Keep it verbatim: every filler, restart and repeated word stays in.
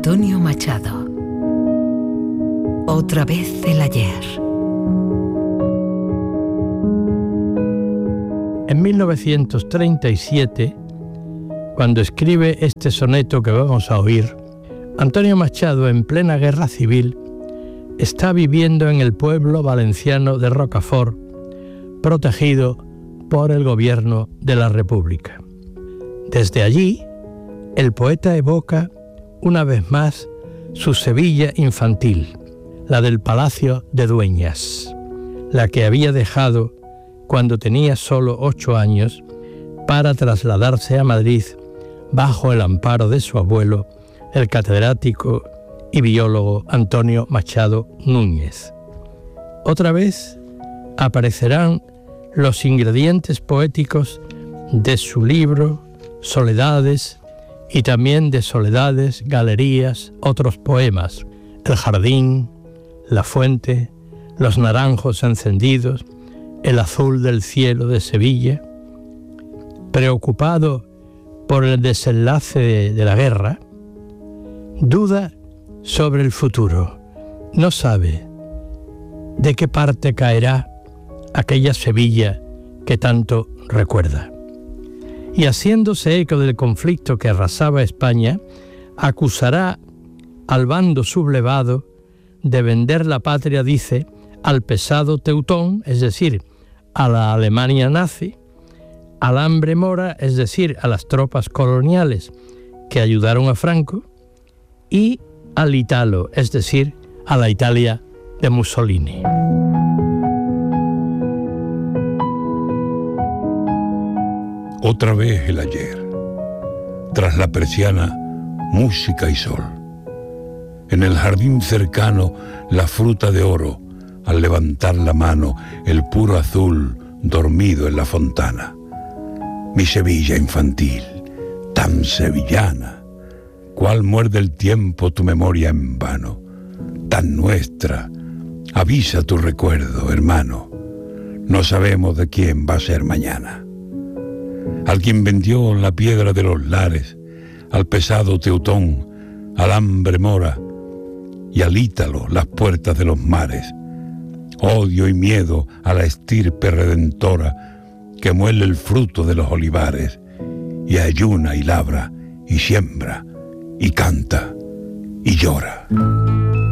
Antonio Machado. Otra vez el ayer. En mil novecientos treinta y siete, cuando escribe este soneto que vamos a oír, Antonio Machado, en plena guerra civil, está viviendo en el pueblo valenciano de Rocafort, protegido por el gobierno de la República. Desde allí, el poeta evoca una vez más su Sevilla infantil, la del Palacio de Dueñas, la que había dejado cuando tenía solo ocho años para trasladarse a Madrid bajo el amparo de su abuelo, el catedrático y biólogo Antonio Machado Núñez. Otra vez aparecerán los ingredientes poéticos de su libro Soledades y también de Soledades, Galerías, otros poemas, El jardín, La fuente, Los naranjos encendidos, El azul del cielo de Sevilla. Preocupado por el desenlace de, de la guerra, duda sobre el futuro. No sabe de qué parte caerá aquella Sevilla que tanto recuerda. Y haciéndose eco del conflicto que arrasaba España, acusará al bando sublevado de vender la patria, dice, al pesado teutón, es decir, a la Alemania nazi, al hambre mora, es decir, a las tropas coloniales que ayudaron a Franco, y al Italo, es decir, a la Italia de Mussolini. Otra vez el ayer. Tras la persiana, música y sol. En el jardín cercano, la fruta de oro, al levantar la mano, el puro azul dormido en la fontana. Mi Sevilla infantil, tan sevillana, cual muerde el tiempo tu memoria en vano, tan nuestra, avisa tu recuerdo, hermano, no sabemos de quién va a ser mañana. Al quien vendió la piedra de los lares, al pesado teutón, al hambre mora, y al Ítalo las puertas de los mares, odio y miedo a la estirpe redentora, que muele el fruto de los olivares, y ayuna y labra, y siembra, y canta, y llora.